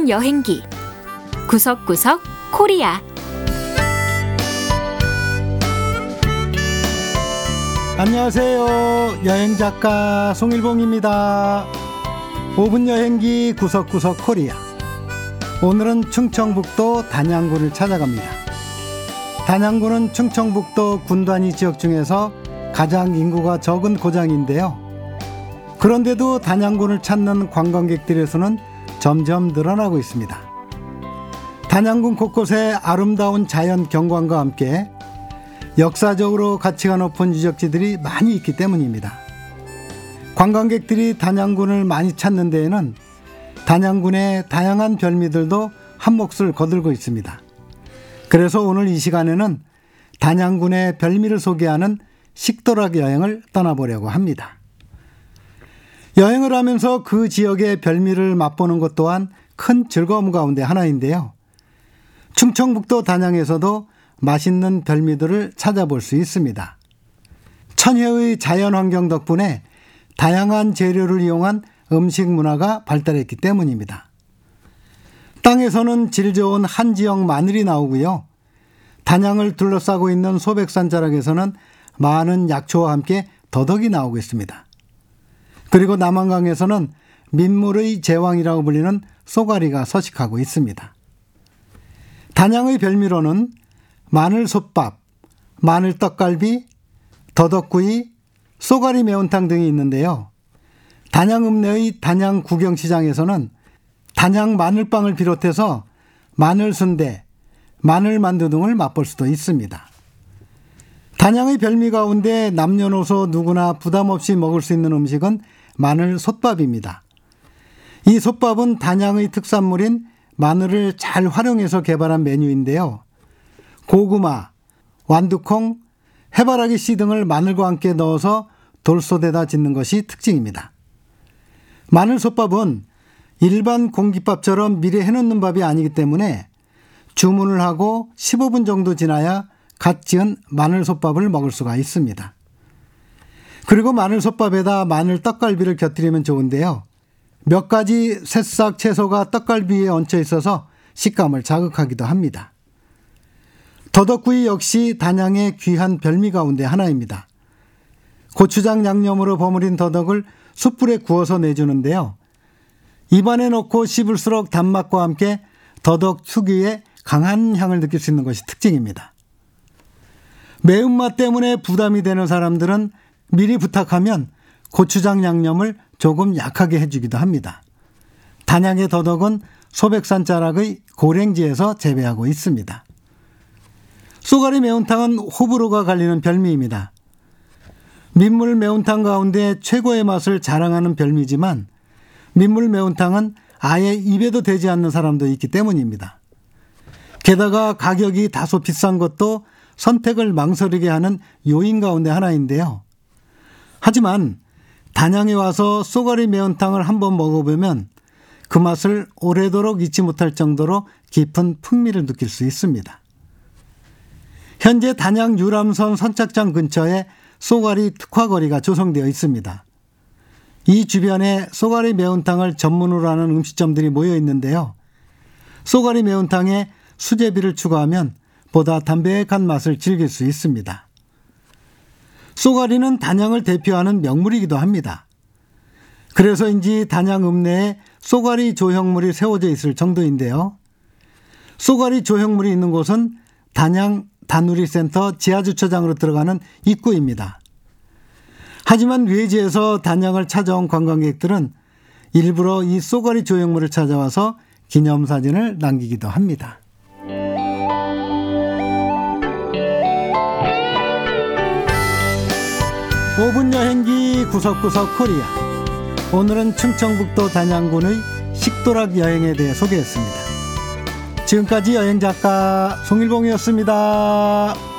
5분 여행기 구석구석 코리아. 안녕하세요. 여행작가 송일봉입니다. 5분 여행기 구석구석 코리아. 오늘은 충청북도 단양군을 찾아갑니다. 단양군은 충청북도 군단위 지역 중에서 가장 인구가 적은 고장인데요. 그런데도 단양군을 찾는 관광객들의 수는 점점 늘어나고 있습니다. 단양군 곳곳에 아름다운 자연 경관과 함께 역사적으로 가치가 높은 유적지들이 많이 있기 때문입니다. 관광객들이 단양군을 많이 찾는 데에는 단양군의 다양한 별미들도 한 몫을 거들고 있습니다. 그래서 오늘 이 시간에는 단양군의 별미를 소개하는 식도락 여행을 떠나보려고 합니다. 여행을 하면서 그 지역의 별미를 맛보는 것 또한 큰 즐거움 가운데 하나인데요. 충청북도 단양에서도 맛있는 별미들을 찾아볼 수 있습니다. 천혜의 자연환경 덕분에 다양한 재료를 이용한 음식 문화가 발달했기 때문입니다. 땅에서는 질 좋은 한지역 마늘이 나오고요. 단양을 둘러싸고 있는 소백산 자락에서는 많은 약초와 함께 더덕이 나오고 있습니다. 그리고 남한강에서는 민물의 제왕이라고 불리는 쏘가리가 서식하고 있습니다. 단양의 별미로는 마늘솥밥, 마늘떡갈비, 더덕구이, 쏘가리 매운탕 등이 있는데요. 단양 읍내의 단양 구경시장에서는 단양 마늘빵을 비롯해서 마늘순대, 마늘만두 등을 맛볼 수도 있습니다. 단양의 별미 가운데 남녀노소 누구나 부담 없이 먹을 수 있는 음식은 마늘솥밥입니다. 이 솥밥은 단양의 특산물인 마늘을 잘 활용해서 개발한 메뉴인데요. 고구마, 완두콩, 해바라기 씨 등을 마늘과 함께 넣어서 돌솥에다 짓는 것이 특징입니다. 마늘솥밥은 일반 공깃밥처럼 미리 해놓는 밥이 아니기 때문에 주문을 하고 15분 정도 지나야 갓 지은 마늘솥밥을 먹을 수가 있습니다. 그리고 마늘솥밥에다 마늘 떡갈비를 곁들이면 좋은데요. 몇 가지 새싹 채소가 떡갈비에 얹혀 있어서 식감을 자극하기도 합니다. 더덕구이 역시 단양의 귀한 별미 가운데 하나입니다. 고추장 양념으로 버무린 더덕을 숯불에 구워서 내주는데요. 입안에 넣고 씹을수록 단맛과 함께 더덕 특유의 강한 향을 느낄 수 있는 것이 특징입니다. 매운맛 때문에 부담이 되는 사람들은 미리 부탁하면 고추장 양념을 조금 약하게 해주기도 합니다. 단양의 더덕은 소백산 자락의 고랭지에서 재배하고 있습니다. 쏘가리 매운탕은 호불호가 갈리는 별미입니다. 민물 매운탕 가운데 최고의 맛을 자랑하는 별미지만 민물 매운탕은 아예 입에도 대지 않는 사람도 있기 때문입니다. 게다가 가격이 다소 비싼 것도 선택을 망설이게 하는 요인 가운데 하나인데요. 하지만 단양에 와서 쏘가리 매운탕을 한번 먹어보면 그 맛을 오래도록 잊지 못할 정도로 깊은 풍미를 느낄 수 있습니다. 현재 단양 유람선 선착장 근처에 쏘가리 특화거리가 조성되어 있습니다. 이 주변에 쏘가리 매운탕을 전문으로 하는 음식점들이 모여 있는데요. 쏘가리 매운탕에 수제비를 추가하면 보다 담백한 맛을 즐길 수 있습니다. 쏘가리는 단양을 대표하는 명물이기도 합니다. 그래서인지 단양 읍내에 쏘가리 조형물이 세워져 있을 정도인데요. 쏘가리 조형물이 있는 곳은 단양 단우리센터 지하주차장으로 들어가는 입구입니다. 하지만 외지에서 단양을 찾아온 관광객들은 일부러 이 쏘가리 조형물을 찾아와서 기념사진을 남기기도 합니다. (5분) 여행기 구석구석 코리아. 오늘은 충청북도 단양군의 식도락 여행에 대해 소개했습니다. 지금까지 여행작가 송일봉이었습니다.